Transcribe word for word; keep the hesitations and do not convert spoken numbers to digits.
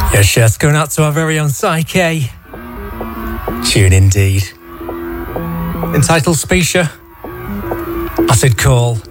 Yes, yes, going out to our very own Psyche. Tune indeed. Entitled Specia. Acid Call.